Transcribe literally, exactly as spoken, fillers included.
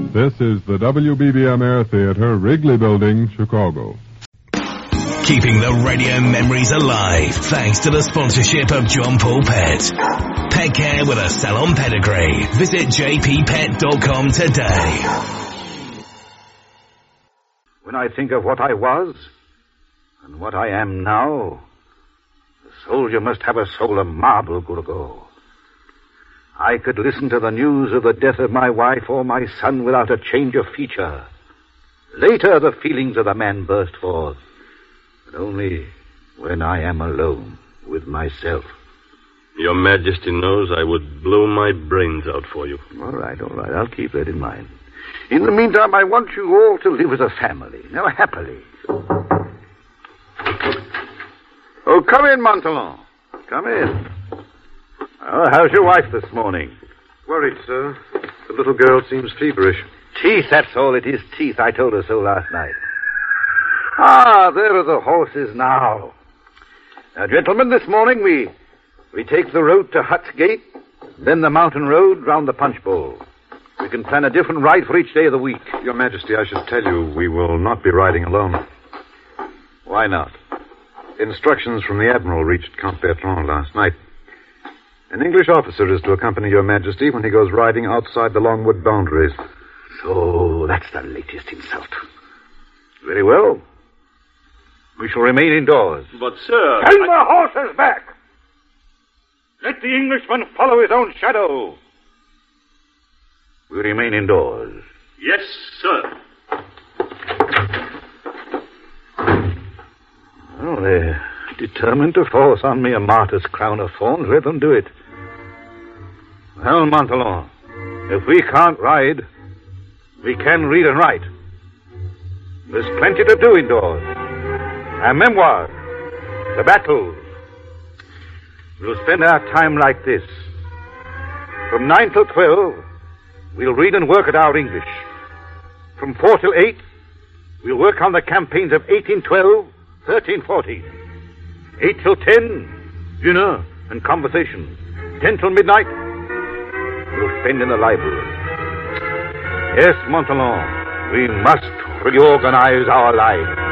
This is the W B B M Air Theater, Wrigley Building, Chicago. Keeping the radio memories alive thanks to the sponsorship of John Paul Pet. Pet care with a salon pedigree. Visit j p pet dot com today. When I think of what I was and what I am now, the soldier must have a soul of marble, Gurgo. I could listen to the news of the death of my wife or my son without a change of feature. Later, the feelings of the man burst forth, but only when I am alone with myself. Your Majesty knows I would blow my brains out for you. All right, all right, I'll keep that in mind. In the meantime, I want you all to live as a family, now happily. Oh, come in, Montalon. Come in. Oh, how's your wife this morning? Worried, sir. The little girl seems feverish. Teeth, that's all it is, teeth. I told her so last night. Ah, there are the horses now. Now, gentlemen, this morning we we take the road to Hut's Gate, then the mountain road round the Punch Bowl. We can plan a different ride for each day of the week. Your Majesty, I should tell you we will not be riding alone. Why not? Instructions from the Admiral reached Count Bertrand last night. An English officer is to accompany Your Majesty when he goes riding outside the Longwood boundaries. So that's the latest insult. Very well. We shall remain indoors. But, sir... Turn the horses back! Let the Englishman follow his own shadow. We remain indoors. Yes, sir. Oh, they're determined to force on me a martyr's crown of thorns. Let them do it. Well, Montalon, if we can't ride, we can read and write. There's plenty to do indoors. Our memoirs, the battles. We'll spend our time like this. From nine till twelve, we'll read and work at our English. From four till eight, we'll work on the campaigns of eighteen twelve, thirteen forty. Eight till ten, dinner and conversation. Ten till midnight, we'll spend in the library. Yes, Montalon, we must reorganize our lives.